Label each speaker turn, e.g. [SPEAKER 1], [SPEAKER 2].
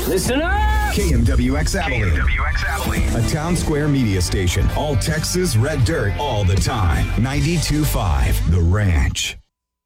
[SPEAKER 1] Listen up!
[SPEAKER 2] KMWX Abilene. A town square media station. All Texas red dirt all the time. 92.5 The Ranch.